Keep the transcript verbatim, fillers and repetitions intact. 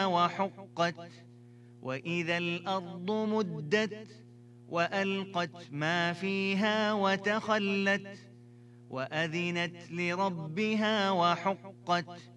فيها وحقت وإذا الأرض مدت وألقت ما فيها وتخلت وأذنت لربها وحقت